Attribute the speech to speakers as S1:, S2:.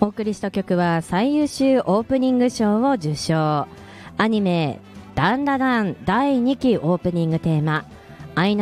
S1: お送りした曲は最優秀オープニング賞を受賞、アニメダンダダン第2期オープニングテーマアイナ